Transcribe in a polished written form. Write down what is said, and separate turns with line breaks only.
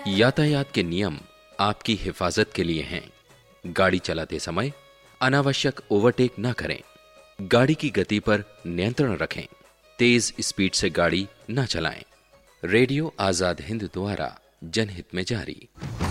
यातायात के नियम आपकी हिफाजत के लिए हैं। गाड़ी चलाते समय अनावश्यक ओवरटेक न करें। गाड़ी की गति पर नियंत्रण रखें। तेज स्पीड से गाड़ी न चलाएं। रेडियो आजाद हिंद द्वारा जनहित में जारी।